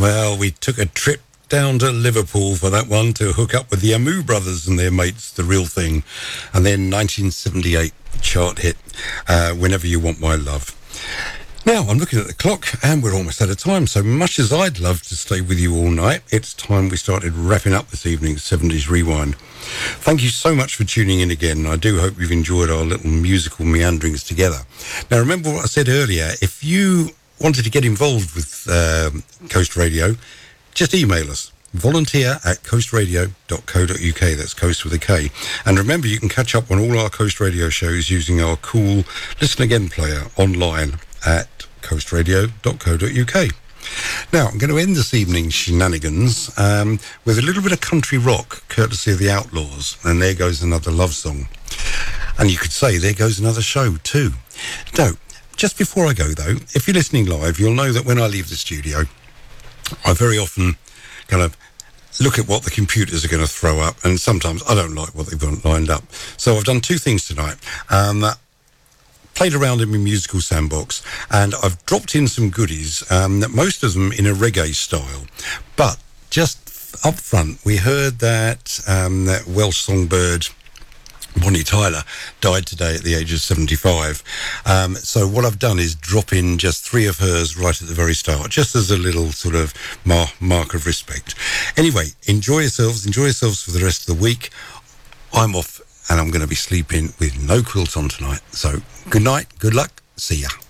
Well, we took a trip down to Liverpool for that one to hook up with the Amu brothers and their mates, The Real Thing. And then 1978 chart hit, Whenever You Want My Love. Now, I'm looking at the clock and we're almost out of time. So much as I'd love to stay with you all night, it's time we started wrapping up this evening's 70s Rewind. Thank you so much for tuning in again. I do hope you've enjoyed our little musical meanderings together. Now, remember what I said earlier. If you wanted to get involved with Coast Radio, just email us. volunteer@coastradio.co.uk. That's Coast with a K. And remember, you can catch up on all our Coast Radio shows using our cool Listen Again player online at coastradio.co.uk. Now, I'm going to end this evening's shenanigans with a little bit of country rock, courtesy of the Outlaws. And there goes another love song. And you could say, there goes another show too. So, just before I go, though, if you're listening live, you'll know that when I leave the studio, I very often kind of look at what the computers are going to throw up, and sometimes I don't like what they've got lined up. So I've done two things tonight. Played around in my musical sandbox, and I've dropped in some goodies, most of them in a reggae style. But just up front, we heard that Welsh songbird Bonnie Tyler died today at the age of 75. So what I've done is drop in just three of hers right at the very start, just as a little sort of mark of respect. Anyway, enjoy yourselves for the rest of the week. I'm off and I'm going to be sleeping with no quilt on tonight. So good night, good luck, see ya.